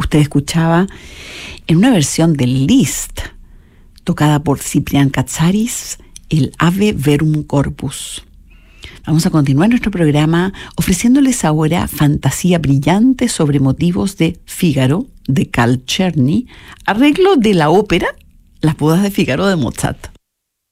Usted escuchaba en una versión de Liszt, tocada por Ciprián Katsaris, el Ave Verum Corpus. Vamos a continuar nuestro programa ofreciéndoles ahora fantasía brillante sobre motivos de Fígaro, de Carl Czerny, arreglo de la ópera Las bodas de Fígaro de Mozart.